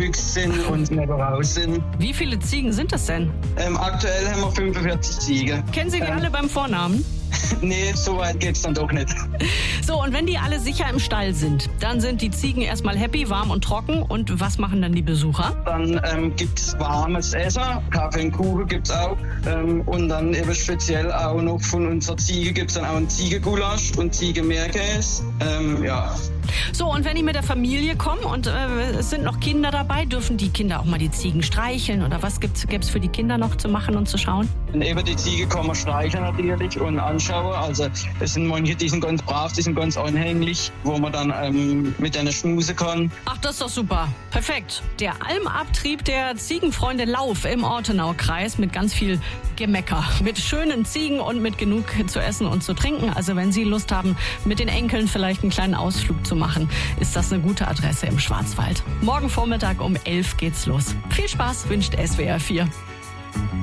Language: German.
Füchse sind und nicht raus sind. Wie viele Ziegen sind das denn? Aktuell haben wir 45 Ziegen. Kennen Sie die alle beim Vornamen? Nee, so weit geht's dann doch nicht. So, und wenn die alle sicher im Stall sind, dann sind die Ziegen erstmal happy, warm und trocken. Und was machen dann die Besucher? Dann gibt's warmes Essen, Kaffee und Kuchen gibt's auch. Und dann eben speziell auch noch von unserer Ziege gibt's dann auch ein Ziegegulasch und Ziegemeerkäse. Ja. So, und wenn ich mit der Familie komme und es sind noch Kinder dabei, dürfen die Kinder auch mal die Ziegen streicheln? Oder was gibt's für die Kinder noch zu machen und zu schauen? Und eben die Ziege kann man streicheln natürlich und anschauen. Also es sind manche, die sind ganz brav, die sind ganz anhänglich, wo man dann mit denen schmusen kann. Ach, das ist doch super. Perfekt. Der Almabtrieb der Ziegenfreunde Lauf im Ortenaukreis mit ganz viel Gemecker. Mit schönen Ziegen und mit genug zu essen und zu trinken. Also wenn Sie Lust haben, mit den Enkeln vielleicht einen kleinen Ausflug zu machen, ist das eine gute Adresse im Schwarzwald. Morgen Vormittag um 11 geht's los. Viel Spaß wünscht SWR 4.